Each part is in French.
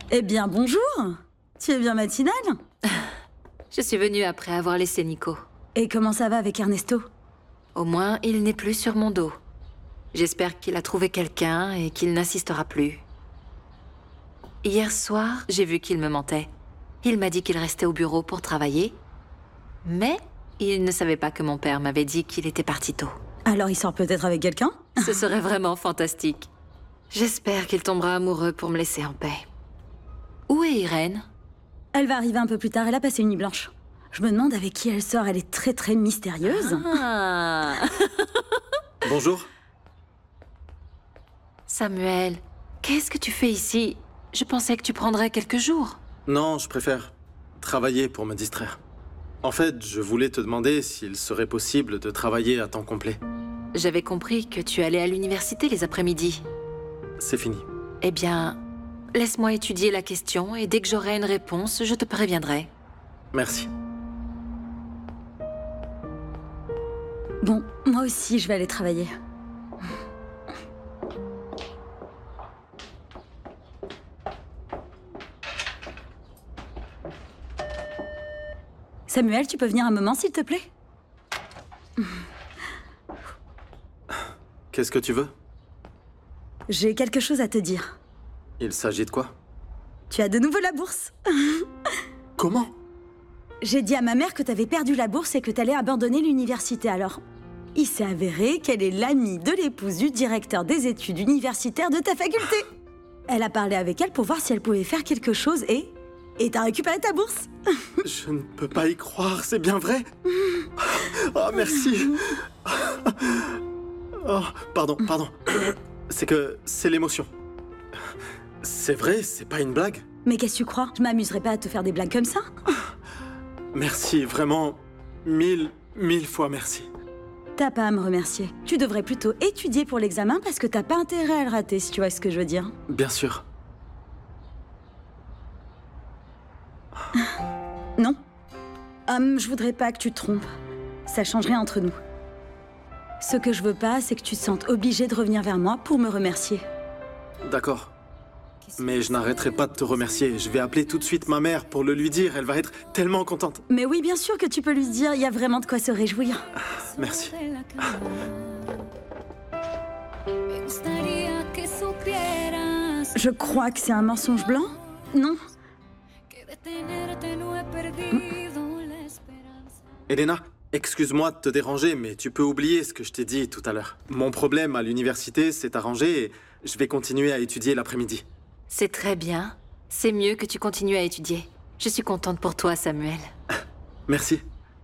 Eh bien, bonjour. Tu es bien matinale? Je suis venue après avoir laissé Nico. Et comment ça va avec Ernesto? Au moins, il n'est plus sur mon dos. J'espère qu'il a trouvé quelqu'un et qu'il n'insistera plus. Hier soir, j'ai vu qu'il me mentait. Il m'a dit qu'il restait au bureau pour travailler. Mais il ne savait pas que mon père m'avait dit qu'il était parti tôt. Alors il sort peut-être avec quelqu'un? Ce serait vraiment fantastique. J'espère qu'il tombera amoureux pour me laisser en paix. Où est Irène? Elle va arriver un peu plus tard, elle a passé une nuit blanche. Je me demande avec qui elle sort, elle est très très mystérieuse. Ah. Bonjour. Samuel, qu'est-ce que tu fais ici? Je pensais que tu prendrais quelques jours. Non, je préfère travailler pour me distraire. En fait, je voulais te demander s'il serait possible de travailler à temps complet. J'avais compris que tu allais à l'université les après-midi. C'est fini. Eh bien, laisse-moi étudier la question et dès que j'aurai une réponse, je te préviendrai. Merci. Bon, moi aussi je vais aller travailler. Samuel, tu peux venir un moment s'il te plaît? Qu'est-ce que tu veux? J'ai quelque chose à te dire. Il s'agit de quoi? Tu as de nouveau la bourse. Comment? J'ai dit à ma mère que t'avais perdu la bourse et que t'allais abandonner l'université. Alors, il s'est avéré qu'elle est l'amie de l'épouse du directeur des études universitaires de ta faculté. Elle a parlé avec elle pour voir si elle pouvait faire quelque chose et t'as récupéré ta bourse. Je ne peux pas y croire, c'est bien vrai? Oh, merci. Oh, pardon. C'est l'émotion. C'est vrai, c'est pas une blague? Mais qu'est-ce que tu crois? Je m'amuserais pas à te faire des blagues comme ça. Merci, vraiment, mille fois merci. T'as pas à me remercier. Tu devrais plutôt étudier pour l'examen parce que t'as pas intérêt à le rater, si tu vois ce que je veux dire. Bien sûr. Non. Je voudrais pas que tu te trompes. Ça change rien entre nous. Ce que je veux pas, c'est que tu te sentes obligé de revenir vers moi pour me remercier. D'accord. Mais je n'arrêterai pas de te remercier. Je vais appeler tout de suite ma mère pour le lui dire. Elle va être tellement contente. Mais oui, bien sûr que tu peux lui dire. Il y a vraiment de quoi se réjouir. Merci. Je crois que c'est un mensonge blanc? Non? Elena, excuse-moi de te déranger, mais tu peux oublier ce que je t'ai dit tout à l'heure. Mon problème à l'université s'est arrangé et je vais continuer à étudier l'après-midi. C'est très bien. C'est mieux que tu continues à étudier. Je suis contente pour toi, Samuel. Merci.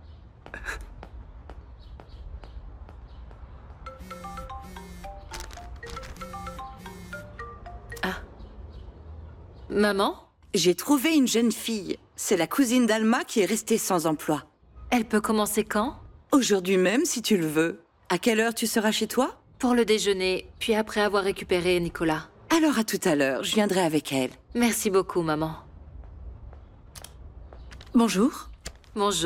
Maman? J'ai trouvé une jeune fille. C'est la cousine d'Alma qui est restée sans emploi. Elle peut commencer quand? Aujourd'hui même, si tu le veux. À quelle heure tu seras chez toi? Pour le déjeuner, puis après avoir récupéré Nicolas. Alors à tout à l'heure, je viendrai avec elle. Merci beaucoup, maman. Bonjour. Bonjour.